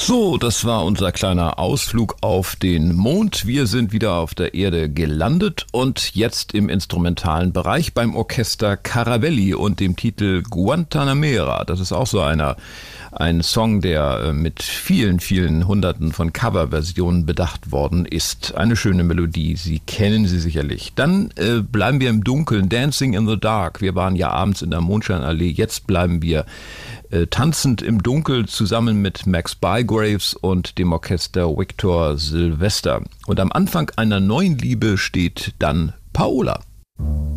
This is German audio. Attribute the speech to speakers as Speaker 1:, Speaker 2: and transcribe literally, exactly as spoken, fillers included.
Speaker 1: So, das war unser kleiner Ausflug auf den Mond. Wir sind wieder auf der Erde gelandet und jetzt im instrumentalen Bereich beim Orchester Carabelli und dem Titel Guantanamera. Das ist auch so einer, ein Song, der mit vielen, vielen Hunderten von Coverversionen bedacht worden ist. Eine schöne Melodie, Sie kennen sie sicherlich. Dann äh, bleiben wir im Dunkeln, Dancing in the Dark. Wir waren ja abends in der Mondscheinallee, jetzt bleiben wir äh, tanzend im Dunkel zusammen mit Max Bygraves und dem Orchester Victor Sylvester. Und am Anfang einer neuen Liebe steht dann Paola.